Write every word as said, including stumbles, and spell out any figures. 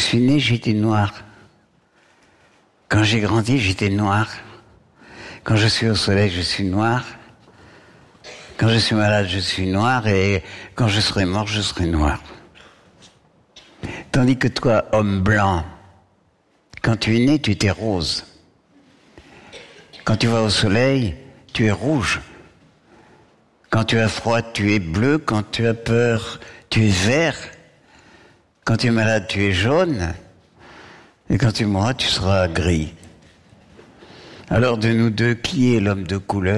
suis né, j'étais noir. Quand j'ai grandi, j'étais noir. Quand je suis au soleil, je suis noir. Quand je suis malade, je suis noir. Et quand je serai mort, je serai noir. Tandis que toi, homme blanc, quand tu es né, tu étais rose. Quand tu vas au soleil, tu es rouge. Quand tu as froid, tu es bleu. Quand tu as peur, tu es vert. Quand tu es malade, tu es jaune. Et quand tu mourras, tu seras gris. Alors de nous deux, qui est l'homme de couleur ?